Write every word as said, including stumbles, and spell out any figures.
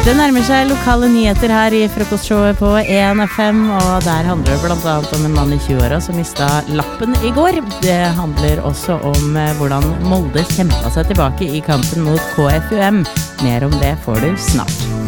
Det nærmer seg lokale nyheter her i frokostshowet på en F M, og der handler det blant annet om en mann i tjue-åra som mistet lappen i går. Det handler også om hvordan Molde kjempet seg tilbake i kampen mot K F U M. Mer om det får du snart.